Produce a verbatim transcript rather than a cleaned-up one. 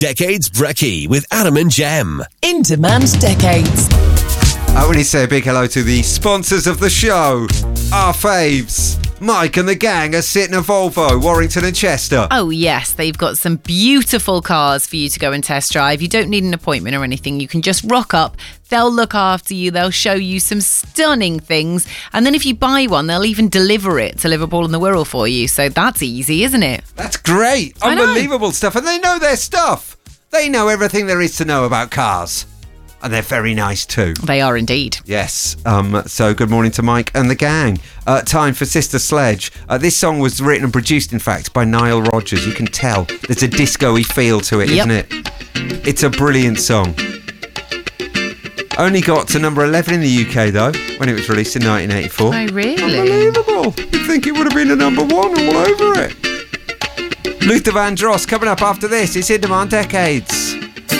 Decades Brekkie with Adam and Jem. In Demand Decades. I want to say a big hello to the sponsors of the show. Our faves. Mike and the gang are sitting at Volvo, Warrington and Chester. Oh yes, they've got some beautiful cars for you to go and test drive. You don't need an appointment or anything. You can just rock up. They'll look after you. They'll show you some stunning things. And then if you buy one, they'll even deliver it to Liverpool and the Wirral for you. So that's easy, isn't it? That's great. I know. Unbelievable stuff. And they know their stuff. They know everything there is to know about cars. And they're very nice too. They are indeed. Yes. Um, so good morning to Mike and the gang. Uh, time for Sister Sledge. Uh, this song was written and produced, in fact, by Nile Rodgers. You can tell there's a disco-y feel to it, Yep. isn't it? It's a brilliant song. Only got to number eleven in the U K, though, when it was released in nineteen eighty-four. Oh, really? Unbelievable. You'd think it would have been a number one all over it. Luther Vandross coming up after this. It's In Demand Decades.